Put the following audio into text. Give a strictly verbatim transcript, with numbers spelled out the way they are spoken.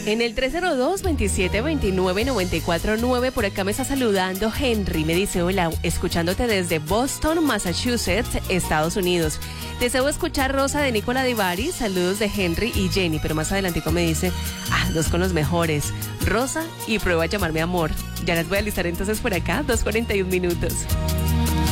En el tres cero dos, veintisiete veintinueve, noventa y cuatro nueve, por acá me está saludando Henry. Me dice, hola, escuchándote desde Boston, Massachusetts, Estados Unidos. Deseo escuchar Rosa de Nicola Di Bari. Saludos de Henry y Jenny. Pero más adelantico me dice, ah, dos con los mejores, Rosa y Prueba a llamarme amor. Ya las voy a listar entonces por acá, dos cuarenta y un minutos.